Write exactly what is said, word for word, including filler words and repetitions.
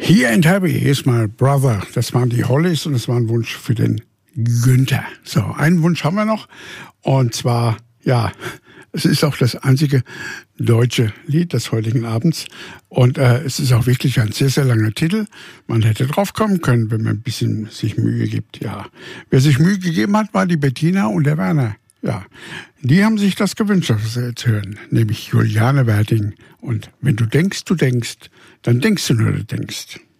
He ain't happy, he's my brother. Das waren die Hollies und das war ein Wunsch für den Günther. So, einen Wunsch haben wir noch. Und zwar, ja, es ist auch das einzige deutsche Lied des heutigen Abends. Und äh, es ist auch wirklich ein sehr, sehr langer Titel. Man hätte drauf kommen können, wenn man ein bisschen sich Mühe gibt. Ja, wer sich Mühe gegeben hat, war die Bettina und der Werner. Ja, die haben sich das gewünscht, was wir jetzt hören. Nämlich Juliane Werting. Und wenn du denkst, du denkst, dann denkst du nur, du denkst.